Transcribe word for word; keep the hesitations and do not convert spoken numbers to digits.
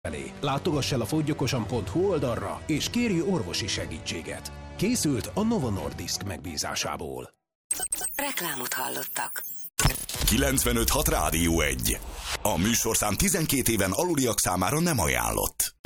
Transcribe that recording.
Látogass el a fogyyokosan pont hu oldalra, és kérj orvosi segítséget. Készült a Novo Nordisk megbízásából. Reklámot hallottak. kilencvenöt hat Rádió egy. A műsorszám tizenkét éven aluliak számára nem ajánlott.